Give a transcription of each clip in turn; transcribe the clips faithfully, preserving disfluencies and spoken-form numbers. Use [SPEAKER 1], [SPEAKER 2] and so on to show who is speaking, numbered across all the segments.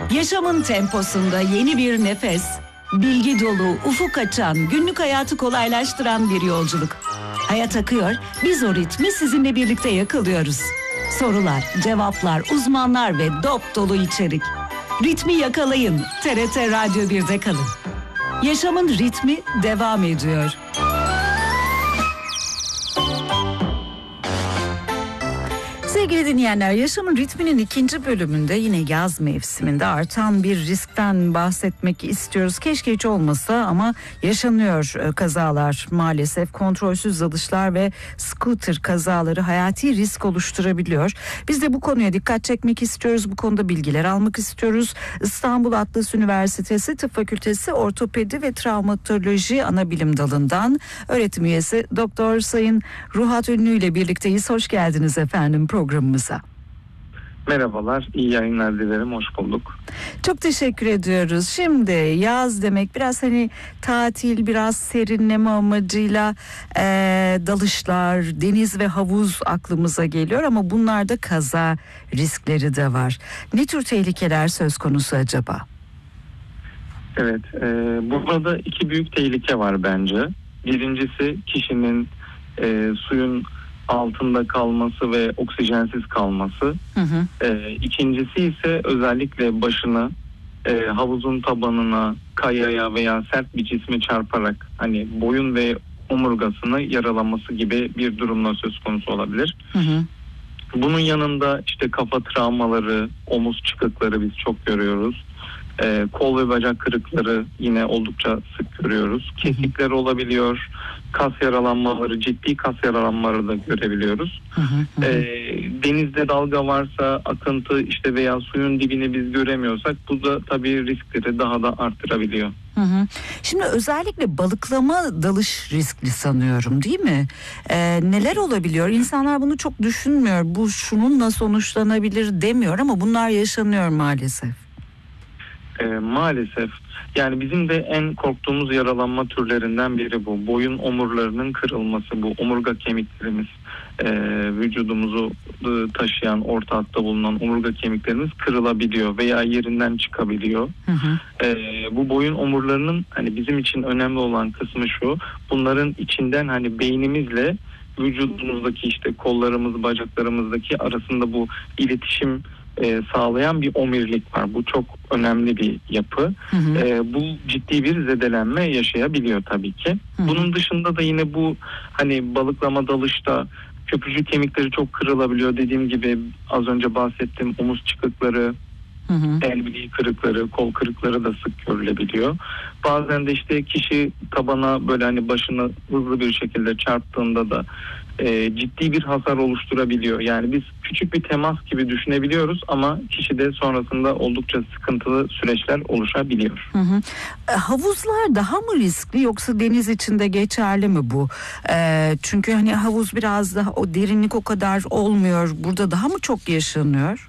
[SPEAKER 1] Yaşamın temposunda yeni bir nefes, bilgi dolu, ufuk açan, günlük hayatı kolaylaştıran bir yolculuk. Hayat akıyor, biz o ritmi sizinle birlikte yakalıyoruz. Sorular, cevaplar, uzmanlar ve dop dolu içerik. Ritmi yakalayın, T R T Radyo birde kalın. Yaşamın ritmi devam ediyor. Sevgili dinleyenler, Yaşamın Ritmi'nin ikinci bölümünde yine yaz mevsiminde artan bir riskten bahsetmek istiyoruz. Keşke hiç olmasa ama yaşanıyor kazalar maalesef. Kontrolsüz dalışlar ve scooter kazaları hayati risk oluşturabiliyor. Biz de bu konuya dikkat çekmek istiyoruz. Bu konuda bilgiler almak istiyoruz. İstanbul Atlas Üniversitesi Tıp Fakültesi Ortopedi ve Travmatoloji Anabilim Dalı'ndan öğretim üyesi Doktor Sayın Ruhat Ünlü ile birlikteyiz. Hoş geldiniz efendim programımıza.
[SPEAKER 2] Merhabalar, iyi yayınlar dilerim, hoş bulduk.
[SPEAKER 1] Çok teşekkür ediyoruz. Şimdi yaz demek biraz hani tatil, biraz serinleme amacıyla e, dalışlar, deniz ve havuz aklımıza geliyor ama bunlarda kaza riskleri de var. Ne tür tehlikeler söz konusu acaba?
[SPEAKER 2] Evet, e, burada iki büyük tehlike var bence. Birincisi kişinin e, suyun altında kalması ve oksijensiz kalması. Hı hı. E, ikincisi ise özellikle başını e, havuzun tabanına, kayaya veya sert bir cisme çarparak hani boyun ve omurgasını yaralaması gibi bir durumla söz konusu olabilir. Hı hı. Bunun yanında işte kafa travmaları, omuz çıkıkları biz çok görüyoruz. E, kol ve bacak kırıkları yine oldukça sık görüyoruz. Kesikler olabiliyor. Kas yaralanmaları, ciddi kas yaralanmaları da görebiliyoruz. Hı hı hı. E, denizde dalga varsa, akıntı işte veya suyun dibini biz göremiyorsak bu da tabii riskleri daha da arttırabiliyor.
[SPEAKER 1] Hı hı. Şimdi özellikle balıklama dalış riskli sanıyorum, değil mi? Ee, neler olabiliyor? İnsanlar bunu çok düşünmüyor. Bu şununla sonuçlanabilir demiyor ama bunlar yaşanıyor maalesef.
[SPEAKER 2] E, maalesef. Yani bizim de en korktuğumuz yaralanma türlerinden biri bu. Boyun omurlarının kırılması, bu omurga kemiklerimiz, e, vücudumuzu e, taşıyan, orta hatta bulunan omurga kemiklerimiz kırılabiliyor veya yerinden çıkabiliyor. Hı hı. E, bu boyun omurlarının hani bizim için önemli olan kısmı şu: bunların içinden hani beynimizle vücudumuzdaki işte kollarımız, bacaklarımızdaki arasında bu iletişim E, sağlayan bir omurilik var. Bu çok önemli bir yapı. Hı hı. E, bu ciddi bir zedelenme yaşayabiliyor tabii ki. Hı hı. Bunun dışında da yine bu hani balıklama dalışta köprücük kemikleri çok kırılabiliyor. Dediğim gibi az önce bahsettiğim omuz çıkıkları, hı hı. el bileği kırıkları, kol kırıkları da sık görülebiliyor. Bazen de işte kişi tabana böyle hani başını hızlı bir şekilde çarptığında da e, ciddi bir hasar oluşturabiliyor. Yani biz küçük bir temas gibi düşünebiliyoruz ama kişide sonrasında oldukça sıkıntılı süreçler oluşabiliyor.
[SPEAKER 1] Hı hı. E, havuzlar daha mı riskli yoksa deniz içinde geçerli mi bu? E, çünkü hani havuz biraz daha o derinlik o kadar olmuyor. Burada daha mı çok yaşanıyor?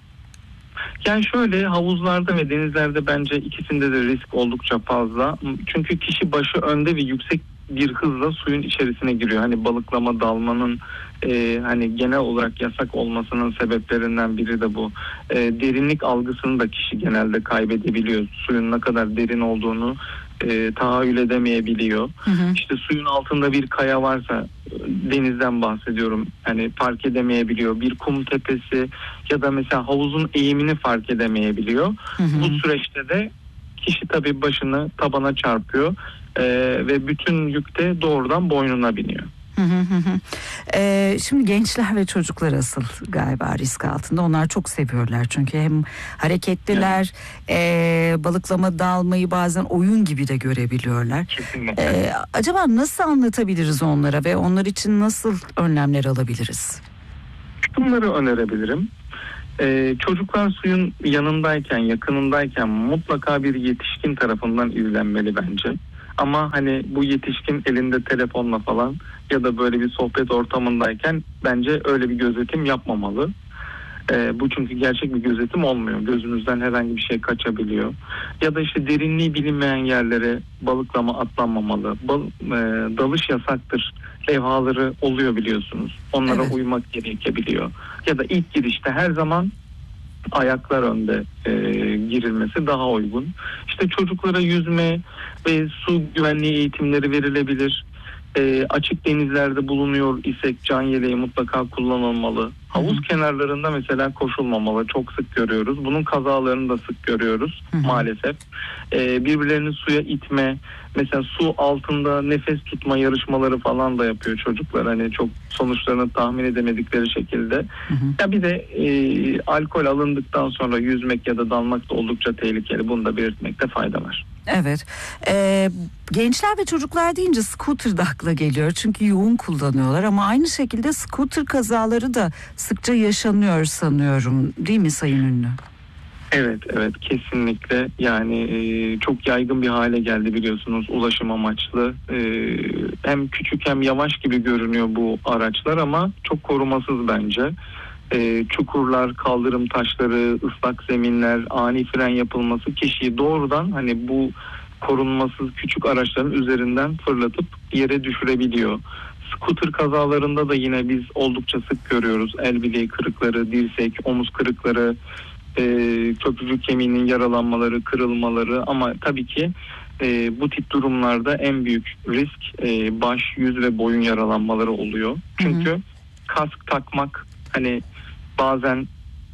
[SPEAKER 2] Yani şöyle, havuzlarda ve denizlerde bence ikisinde de risk oldukça fazla. Çünkü kişi başı önde ve yüksek bir hızla suyun içerisine giriyor. Hani balıklama dalmanın e, hani genel olarak yasak olmasının sebeplerinden biri de bu. E, derinlik algısını da kişi genelde kaybedebiliyor. Suyun ne kadar derin olduğunu e, tahayyül edemeyebiliyor. Hı hı. İşte suyun altında bir kaya varsa, denizden bahsediyorum, hani fark edemeyebiliyor. Bir kum tepesi ya da mesela havuzun eğimini fark edemeyebiliyor. Hı hı. Bu süreçte de kişi tabii başını tabana çarpıyor e, ve bütün yük de doğrudan boynuna biniyor.
[SPEAKER 1] Hı hı hı. Ee, şimdi gençler ve çocuklar asıl galiba risk altında. Onlar çok seviyorlar çünkü hem hareketliler, evet. e, balıklama dalmayı bazen oyun gibi de görebiliyorlar.
[SPEAKER 2] Kesinlikle.
[SPEAKER 1] Ee, acaba nasıl anlatabiliriz onlara ve onlar için nasıl önlemler alabiliriz?
[SPEAKER 2] Bunları önerebilirim. Ee, çocuklar suyun yanındayken, yakınındayken mutlaka bir yetişkin tarafından izlenmeli bence. Ama hani bu yetişkin elinde telefonla falan ya da böyle bir sohbet ortamındayken bence öyle bir gözetim yapmamalı. Ee, bu çünkü gerçek bir gözetim olmuyor. Gözünüzden herhangi bir şey kaçabiliyor. Ya da işte derinliği bilinmeyen yerlere balıklama atlanmamalı. Bal, e, dalış yasaktır levhaları oluyor biliyorsunuz. Onlara evet. uymak gerekebiliyor. Ya da ilk girişte her zaman ayaklar önde e, girilmesi daha uygun. İşte çocuklara yüzme ve su güvenliği eğitimleri verilebilir. E, açık denizlerde bulunuyor isek can yeleği mutlaka kullanılmalı. Havuz Hı-hı. kenarlarında mesela koşulmamalı. Çok sık görüyoruz. Bunun kazalarını da sık görüyoruz Hı-hı. maalesef. E, birbirlerini suya itme, mesela su altında nefes tutma yarışmaları falan da yapıyor çocuklar. Hani çok sonuçlarını tahmin edemedikleri şekilde. Hı-hı. Ya bir de e, alkol alındıktan sonra yüzmek ya da dalmak da oldukça tehlikeli. Bunu da belirtmekte fayda var.
[SPEAKER 1] Evet. Ee, gençler ve çocuklar deyince scooter da akla geliyor. Çünkü yoğun kullanıyorlar ama aynı şekilde scooter kazaları da sıkça yaşanıyor sanıyorum. Değil mi Sayın Ünlü?
[SPEAKER 2] Evet, evet kesinlikle. Yani e, çok yaygın bir hale geldi biliyorsunuz ulaşım amaçlı. E, hem küçük hem yavaş gibi görünüyor bu araçlar ama çok korumasız bence. E, çukurlar, kaldırım taşları, ıslak zeminler, ani fren yapılması kişiyi doğrudan hani bu korunmasız küçük araçların üzerinden fırlatıp yere düşürebiliyor. Scooter kazalarında da yine biz oldukça sık görüyoruz. El bileği kırıkları, dirsek, omuz kırıkları, e, köprücük kemiğinin yaralanmaları, kırılmaları ama tabii ki e, bu tip durumlarda en büyük risk e, baş, yüz ve boyun yaralanmaları oluyor. Çünkü hı hı. kask takmak hani bazen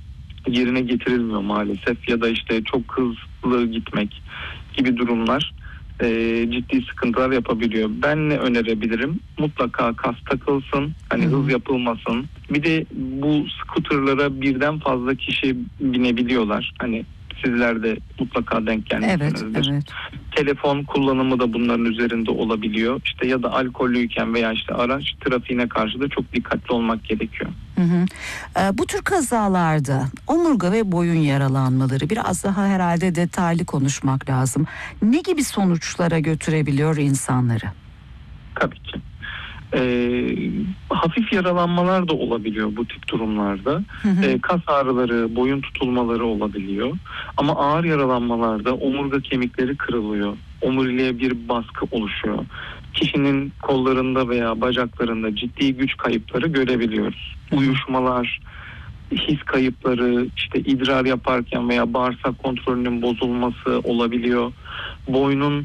[SPEAKER 2] yerine getirilmiyor maalesef ya da işte çok hızlı gitmek gibi durumlar e, ciddi sıkıntılar yapabiliyor. Ben ne önerebilirim? Mutlaka kask takılsın, hani hmm. hız yapılmasın. Bir de bu scooterlara birden fazla kişi binebiliyorlar. Hani sizler de mutlaka denk gelmişsinizdir. Evet, evet. Telefon kullanımı da bunların üzerinde olabiliyor. İşte ya da alkollüyken veya işte araç trafiğine karşı da çok dikkatli olmak gerekiyor.
[SPEAKER 1] Hı hı. Ee, bu tür kazalarda omurga ve boyun yaralanmaları biraz daha herhalde detaylı konuşmak lazım. Ne gibi sonuçlara götürebiliyor insanları?
[SPEAKER 2] Tabii ki. Ee, hafif yaralanmalar da olabiliyor bu tip durumlarda. Hı hı. Ee, kas ağrıları, boyun tutulmaları olabiliyor. Ama ağır yaralanmalarda omurga kemikleri kırılıyor. Omuriliğe bir baskı oluşuyor. Kişinin kollarında veya bacaklarında ciddi güç kayıpları görebiliyoruz. Hı hı. Uyuşmalar, his kayıpları, işte idrar yaparken veya bağırsak kontrolünün bozulması olabiliyor. Boynun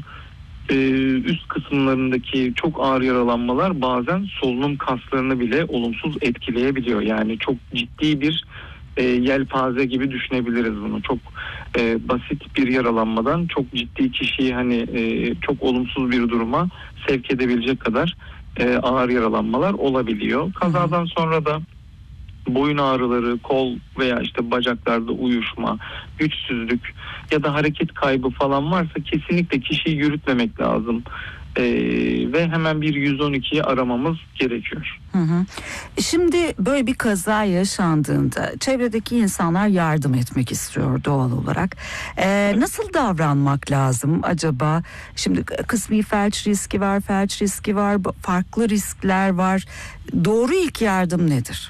[SPEAKER 2] üst kısımlarındaki çok ağır yaralanmalar bazen solunum kaslarını bile olumsuz etkileyebiliyor. Yani çok ciddi bir e, yelpaze gibi düşünebiliriz bunu. Çok e, basit bir yaralanmadan çok ciddi kişiyi hani e, çok olumsuz bir duruma sevk edebilecek kadar e, ağır yaralanmalar olabiliyor. Kazadan sonra da boyun ağrıları, kol veya işte bacaklarda uyuşma, güçsüzlük ya da hareket kaybı falan varsa kesinlikle kişiyi yürütmemek lazım. Ee, ve hemen bir yüz on ikiyi aramamız gerekiyor.
[SPEAKER 1] Hı hı. Şimdi böyle bir kaza yaşandığında çevredeki insanlar yardım etmek istiyor doğal olarak. Ee, nasıl davranmak lazım acaba? Şimdi kısmi felç riski var, felç riski var, farklı riskler var. Doğru ilk yardım nedir?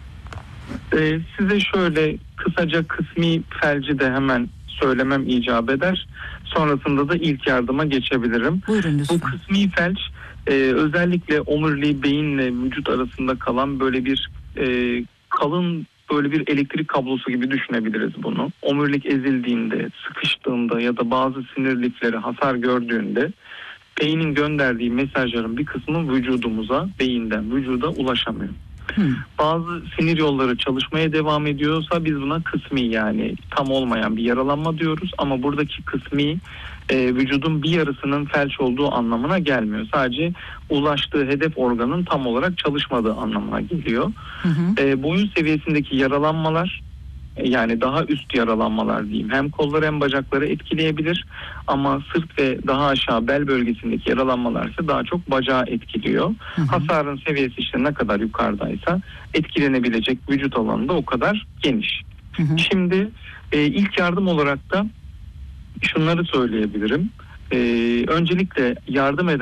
[SPEAKER 2] Ee, size şöyle kısaca kısmi felci de hemen söylemem icap eder. Sonrasında da ilk yardıma geçebilirim.
[SPEAKER 1] Buyurun lütfen.
[SPEAKER 2] Bu kısmi felç e, özellikle omuriliği beyinle vücut arasında kalan böyle bir e, kalın böyle bir elektrik kablosu gibi düşünebiliriz bunu. Omurilik ezildiğinde, sıkıştığında ya da bazı sinir lifleri hasar gördüğünde beynin gönderdiği mesajların bir kısmı vücudumuza, beyinden vücuda ulaşamıyor. Hmm. Bazı sinir yolları çalışmaya devam ediyorsa biz buna kısmi yani tam olmayan bir yaralanma diyoruz ama buradaki kısmi e, vücudun bir yarısının felç olduğu anlamına gelmiyor. Sadece ulaştığı hedef organın tam olarak çalışmadığı anlamına geliyor. Hı hı. E, boyun seviyesindeki yaralanmalar yani daha üst yaralanmalar diyeyim hem kolları hem bacakları etkileyebilir ama sırt ve daha aşağı bel bölgesindeki yaralanmalar ise daha çok bacağı etkiliyor. Hı hı. Hasarın seviyesi işte ne kadar yukarıdaysa etkilenebilecek vücut alanı da o kadar geniş. Hı hı. Şimdi e, ilk yardım olarak da şunları söyleyebilirim. E, öncelikle yardım eden